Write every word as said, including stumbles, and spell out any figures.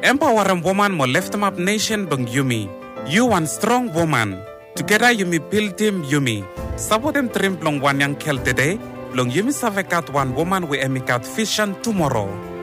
Empower woman mo lift up nation bang Yumi. You one strong woman. Together Yumi build team Yumi. Sabo dem trim plong one yang kel today. Long Yumi savekat one woman we emikat vision tomorrow.